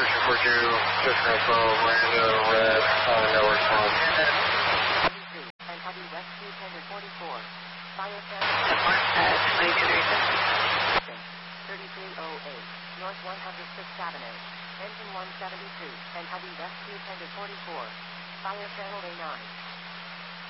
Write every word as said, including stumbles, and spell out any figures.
Station four two, just confirm, Miranda, red, uh, no response. And heavy rescue tender forty-four. Fire fan. thirty-three oh eight, North one hundred sixth Avenue. Engine one seventy-two, and heavy rescue tender forty-four. Fire channel A nine.